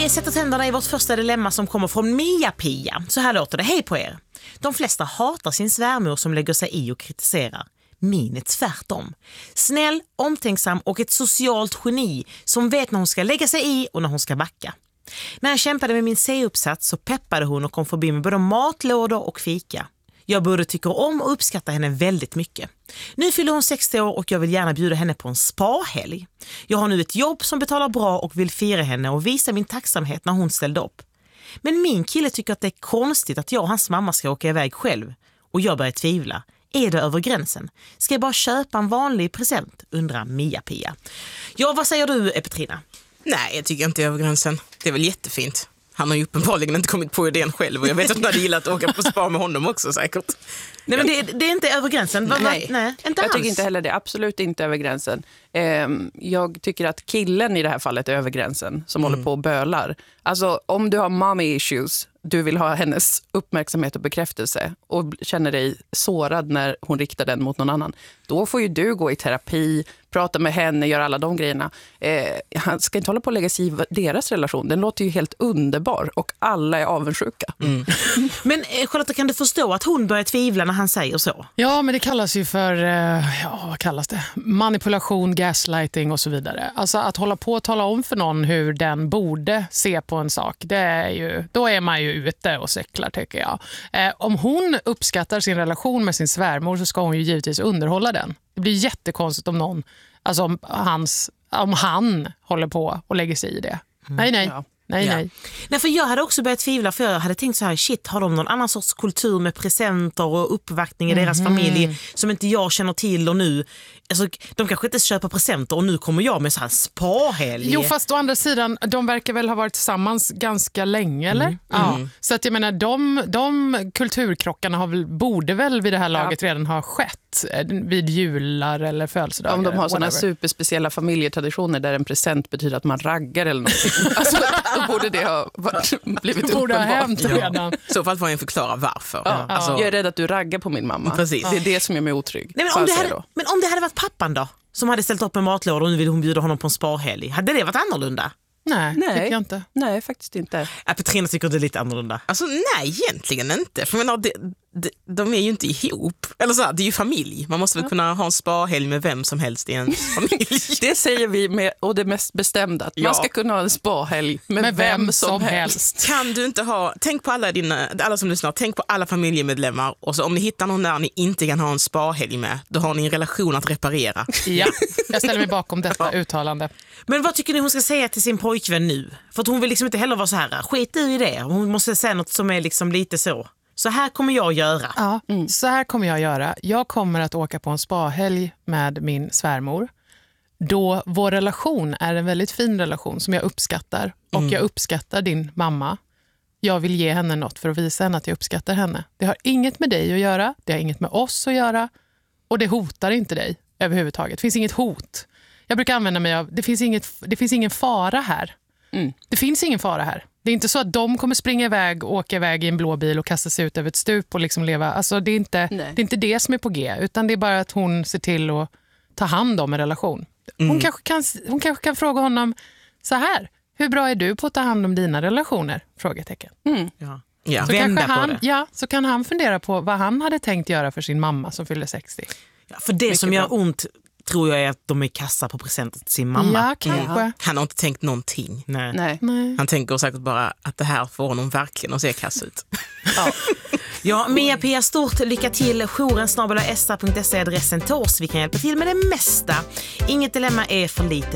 Vi sätter tänderna i vårt första dilemma som kommer från Mia-Pia. Så här låter det. Hej på er. De flesta hatar sin svärmor som lägger sig i och kritiserar. Min är tvärtom. Snäll, omtänksam och ett socialt geni som vet när hon ska lägga sig i och när hon ska backa. När jag kämpade med min C-uppsats så peppade hon och kom förbi med både matlådor och fika. Jag både tycker om och uppskattar henne väldigt mycket. Nu fyller hon 60 år och jag vill gärna bjuda henne på en spa-helg. Jag har nu ett jobb som betalar bra och vill fira henne och visa min tacksamhet när hon ställde upp. Men min kille tycker att det är konstigt att jag och hans mamma ska åka iväg själv. Och jag börjar tvivla. Är det över gränsen? Ska jag bara köpa en vanlig present? Undrar Mia-Pia. Ja, vad säger du, Petrina? Nej, jag tycker inte över gränsen. Det är väl jättefint. Han har ju uppenbarligen inte kommit på idén själv och jag vet att han hade gillat att åka på spa med honom också säkert. Nej, men det är inte över gränsen. Nej, inte jag tycker inte heller det. Absolut inte över gränsen. Jag tycker att killen i det här fallet är över gränsen som håller på och bölar. Alltså om du har mommy issues, du vill ha hennes uppmärksamhet och bekräftelse och känner dig sårad när hon riktar den mot någon annan. Då får ju du gå i terapi, prata med henne, göra alla de grejerna. Han ska inte hålla på att lägga sig i deras relation. Den låter ju helt underbar och alla är avundsjuka. Men Charlotte, kan du förstå att hon börjar tvivla när han säger så? Ja, men det kallas ju för, vad kallas det? Manipulation, gaslighting och så vidare. Alltså att hålla på och tala om för någon hur den borde se på en sak, det är ju, då är man ju ute och cyklar, tycker jag. Om hon uppskattar sin relation med sin svärmor så ska hon ju givetvis underhålla den. Det blir jättekonstigt om någon, alltså om han håller på och lägger sig i det. Nej. Ja. Nej. Nej, för jag hade också börjat tvivla, för jag hade tänkt så här, shit, har de någon annan sorts kultur med presenter och uppvaktning i deras familj som inte jag känner till, och nu, alltså, de kanske inte köper presenter och nu kommer jag med så här spa-helg. Jo, fast å andra sidan, de verkar väl ha varit tillsammans ganska länge, eller? Ja. Så att jag menar, de kulturkrockarna borde väl vid det här laget redan ha skett vid jular eller födelsedagar. Om de har sådana superspeciella familjetraditioner där en present betyder att man raggar eller någonting. Alltså, då borde det ha blivit uppenbart. Borde ha hänt redan. I så fall får jag förklara varför. Ja. Alltså, jag är rädd att du raggar på min mamma. Precis. Det är det som gör mig otrygg. Nej, men om det hade varit pappan då, som hade ställt upp en matlåda och nu vill hon bjuda honom på en spa-helg, hade det varit annorlunda? Nej, tycker jag inte. Nej, faktiskt inte. Petrina tycker det är lite annorlunda. Alltså nej, egentligen inte. För jag menar, de är ju inte ihop. Eller så här, det är ju familj. Man måste väl kunna ha en spa-helg med vem som helst i en familj. Det säger vi med, och det mest bestämda. Att man ska kunna ha en spa-helg med vem som helst. Kan du inte ha, tänk på alla som lyssnar, tänk på alla familjemedlemmar, och så om ni hittar någon där ni inte kan ha en spa-helg med, då har ni en relation att reparera. Ja, jag ställer mig bakom detta uttalande. Men vad tycker ni hon ska säga till sin pojkvän nu? För att hon vill liksom inte heller vara så här, skit i det. Hon måste säga något som är liksom lite så här kommer jag göra. Ja, så här kommer jag göra. Jag kommer att åka på en spahelg med min svärmor. Då vår relation är en väldigt fin relation som jag uppskattar. Och jag uppskattar din mamma. Jag vill ge henne något för att visa henne att jag uppskattar henne. Det har inget med dig att göra. Det har inget med oss att göra. Och det hotar inte dig överhuvudtaget. Det finns inget hot. Jag brukar använda mig av, det finns ingen fara här. Det finns ingen fara här. Det är inte så att de kommer springa iväg och åka iväg i en blå bil och kasta sig ut över ett stup och liksom leva. Alltså det är inte det som är på G, utan det är bara att hon ser till att ta hand om en relation. Hon kanske kan fråga honom så här: hur bra är du på att ta hand om dina relationer? Frågetecken. Ja. Så kanske så kan han fundera på vad han hade tänkt göra för sin mamma som fyller 60. Ja, för det mycket som gör ont tror jag är att de är kassa på presenter till sin mamma. Ja, kanske. Han har inte tänkt någonting. Nej. Han tänker säkert bara att det här får honom verkligen att se kass ut. Ja, Mia-Pia, stort lycka till. jouren@sta.se adressen till oss. Vi kan hjälpa till med det mesta. Inget dilemma är för lite